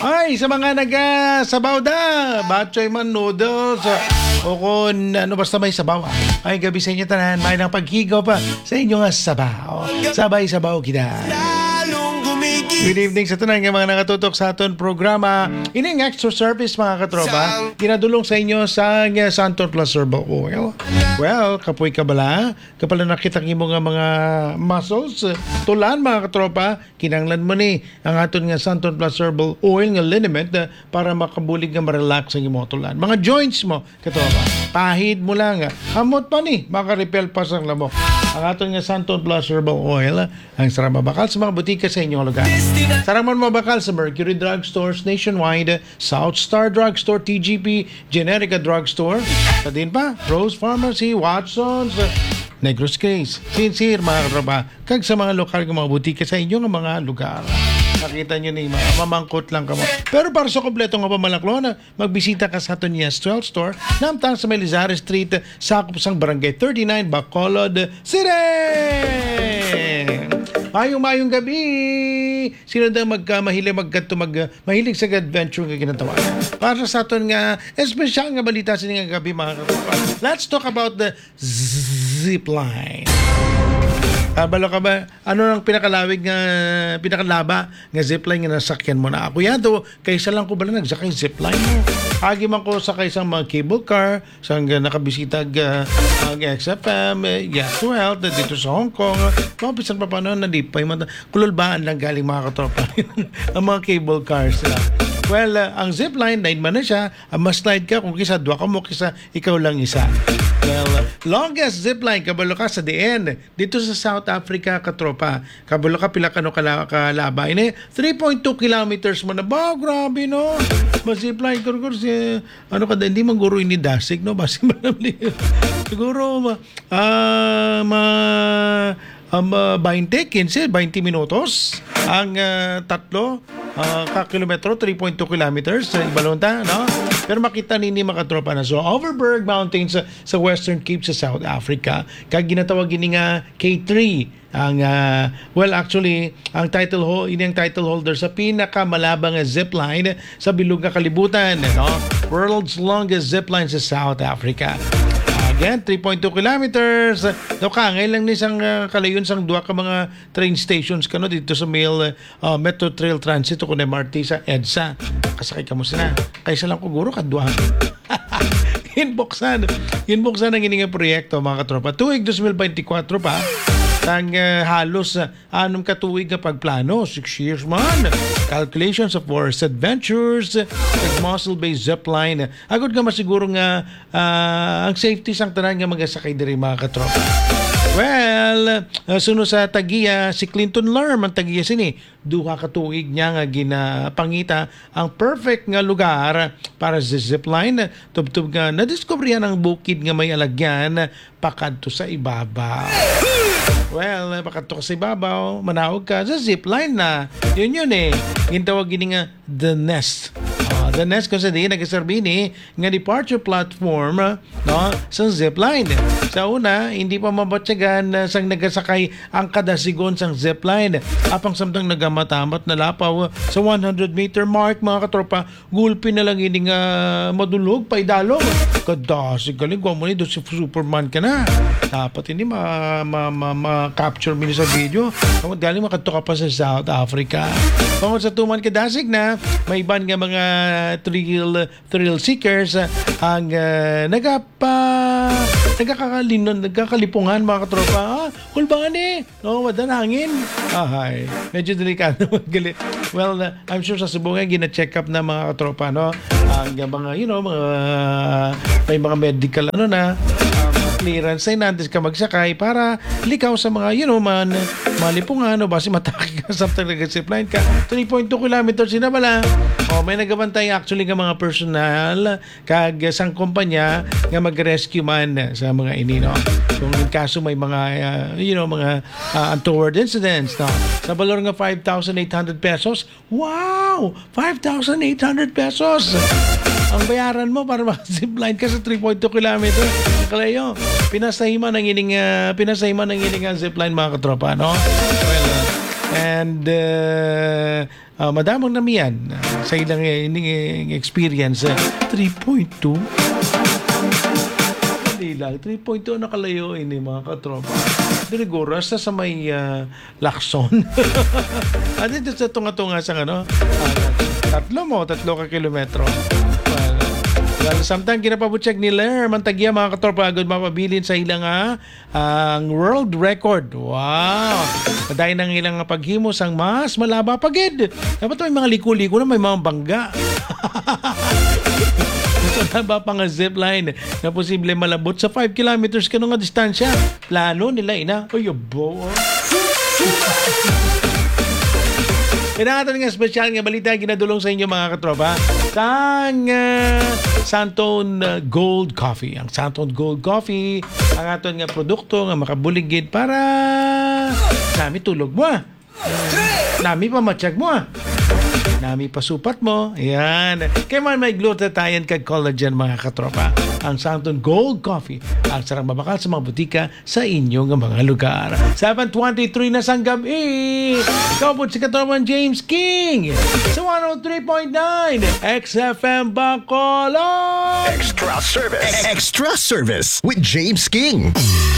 Ay, sa mga nag-sabaw da, batchoy man noodles, o kung ano basta may sabaw. Ay, gabi sa inyo tanan, may nang paghigaw pa sa inyo nga sabaw. Sabay-sabaw kita. Good evening sa tanan nga mga nakatutok sa aton programa. Ining extra service mga katropa, ginadulong sa inyo sa Santon Plus Herbal Oil. Well, kapoy ka bala? Kapala nakita mo nga mga muscles, tulan mga katropa, kinanglan mo ni ang aton nga Santon Plus Herbal Oil nga liniment para makabulig nga ma-relax ang imong tulan. Mga joints mo, katropa, pahid mo lang. Hamot pa ni, makarepel pa sa lamok. Ang aton nga Santon Plus Herbal Oil, ang sarang mabakal sa mga butika sa inyong lugar. Sarang man mabakal sa Mercury Drugstores nationwide, South Star Drugstore, TGP, Generica Drugstore, sa din pa, Rose Pharmacy, Watson's, Negros Case, Sincere, mga katropa, kag sa mga lokal ng mga butika sa inyong mga lugar. Nakita nyo ni mga mamangkot lang ka mo. Pero para sa kompleto nga pamalaklon, magbisita ka sa aton Yes 12 Store, namtang sa Melizares Street, sakop sang Barangay 39, Bacolod City! Mayong gabi! Sino daw mahilig sa adventure nga ginatawa? Para sa aton nga, espesyal nga balita sa nga gabi mga katropa. Let's talk about the zipline. Balo ka ba? Ano ang pinakalaba nga zipline nga nasakyan mo na? Ako yan to, kaysa lang ko ba na nagsakay zipline mo? Agi man ko sakay sa mga cable car, sa nakabisitag ang XFM, Yes to Health, dito sa Hong Kong. Mapisan pa paano, nalipay man. Kululbaan lang galing mga katropa. Ang mga cable cars sila. Well, ang zipline, 9 man na siya. Mas slide ka kung kisa, dua ka mo, kisa ikaw lang isa. Well, longest zipline, kabalo ka sa DN. Dito sa South Africa, katropa. Kabalo ka, pila ka no kalaba. Ini, 3.2 kilometers mo na ba? Grabe, no? Zipline, ano ka, hindi man guro ini dasig, no? Basi malamli. Siguro, 20 minutos ang tatlo ka-kilometro, 3.2 kilometers sa Ibalonta, no? Pero makita nini makatropa na. So, Overberg Mountains sa Western Cape sa South Africa, kag ginatawag ini nga K3. Ang well actually ang title holder sa pinakamalabang zipline sa bilog nga kalibutan, no? World's longest zipline sa South Africa. Again, 3.2 kilometers. Daw ka, ngayon lang nisang kalayon sang duwa ka mga train stations kano dito sa Metro Trail Transit o kung MRT sa EDSA. Kasakay ka mo sila. Kaysa lang kuguro kadwa. Inbuksan ang ininga proyekto mga katropa. Tuig 2024 pa. Ang halos 6 katuig nga pagplano, 6 years man. Calculations of Forest Adventures, muscle-based zipline. Agad nga masiguro nga ang safety sang tanan nga magasakay diri mga katropa. Well, sunod sa tagiya, si Clinton Lerm ang tagiya sini. Duha katuig niya nga ginapangita ang perfect nga lugar para sa zipline. Tubtub nga nadiskubrihan ang bukid nga may alagyan pakadto sa ibabaw. Well, pakadto ka sa ibabaw, manawag ka sa zipline na. Yun eh. Gintawag gini nga The Nest. The Nest kasi di nagsasabi ni nga departure platform, no, sa zipline. Sa una, hindi pa mabatyagan sang nagasakay ang kada sigon sang zipline. Apang samtang nagamatamat na lapaw sa 100-meter mark, mga katropa, gulpi na lang ini nga madulog, paidalong. Kadasig galing, kung mo ni doon si Superman ka na. Dapat hindi ma-capture mo sa video. Kung galing makadto ka pa sa South Africa. Kung sa tuman kadasig na, may iban nga mga thrill seekers ang nagkakalipungan mga katropa. Kulbangan eh. No, madanangin. Ay, medyo delikado maggali. Well, I'm sure sa Cebu nga gina-check up na mga katropa, no? Ang mga, may mga medical clearance ay nandes ka magsakay para likaw sa mga malipungan o basi matake ka sa zipline ka 3.2 kilometers na bala. May nagabantay actually nga mga personal kag sang kumpanya nga mag-rescue man sa mga inino. Kung kaso may mga mga untoward incidents, no? Sa valor nga 5,800 pesos. Wow! 5,800 pesos! Ang bayaran mo para mag-zipline ka sa 3.2 kilometers. Kalayo, pinasahiman ng ining zipline mga katropa, no? Well, and madamang namiyan sa ilang experience. 3.2? Hindi lang. 3.2 nakalayo ini mga katropa. Dirigura sa may Lacson. At ito sa tunga-tunga sa tatlo ka kilometro. Well, samtang kinapabutsag ni Lair Mantagya mga katropa agad mapabilin sa ilang ang world record. Wow! Maday nang ilang paghimos ang mas malaba pagid. Dapat may mga liko-liko na may mga bangga. Ito na ba pang zipline na posible malabot sa 5 kilometers kanong nga distansya? Plano nila Oy, abo. Inaatan nga special nga balita ginadulong sa inyo mga katropa. Tang Santon Gold Coffee. Ang Santon Gold Coffee, ang aton nga produkto nga makabuligid para nami tulog mo. Nami pamatsyag mo. Nami pasupat mo. Ayan. Kaya man may glutathione kag collagen mga katropa. Ang Santon Gold Coffee ang sarang mabakal sa mga butika sa inyong mga lugar. 7:23 na sang gabi. Kapot si katropan James King sa 103.9 XFM Bacolod. Extra service with James King.